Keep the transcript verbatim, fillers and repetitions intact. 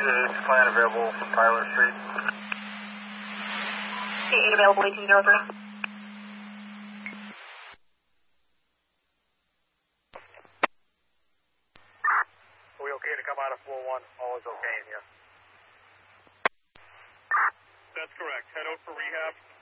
eight plan available from Tyler Street. T eight available, eighteen oh three. Are we okay to come out of floor one? All is okay in here. That's correct. Head out for rehab.